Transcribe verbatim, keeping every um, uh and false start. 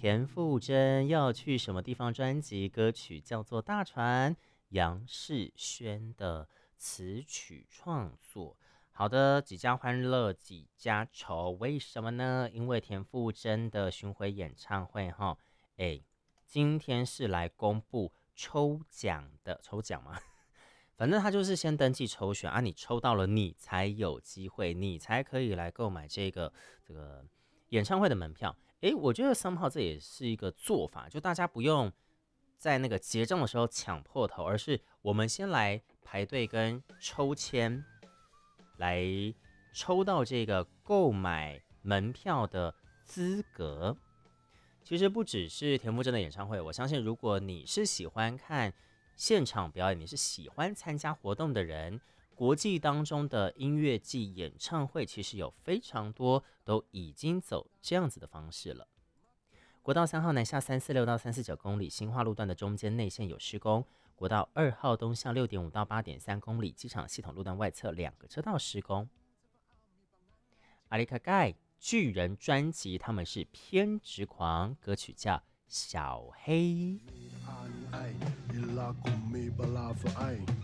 田馥甄要去什么地方专辑，歌曲叫做《大船》，杨世轩的词曲创作。好的，几家欢乐几家愁，为什么呢？因为田馥甄的巡回演唱会哈，哎，今天是来公布抽奖的，抽奖吗？反正他就是先登记抽选啊，你抽到了，你才有机会，你才可以来购买这个这个演唱会的门票。诶，我觉得三号这也是一个做法，就大家不用在那个结账的时候抢破头，而是我们先来排队跟抽签，来抽到这个购买门票的资格。其实不只是田馥甄的演唱会，我相信如果你是喜欢看现场表演，你是喜欢参加活动的人，国际当中的音乐季演唱会其实有非常多都已经走这样子的方式了。国道三号南下三四六到三四九公里，新化路段的中间内线有施工；国道二号东向六点五到八点三公里，机场系统路段外侧两个车道施工。阿里卡盖巨人专辑，他们是偏执狂，歌曲叫《小黑》。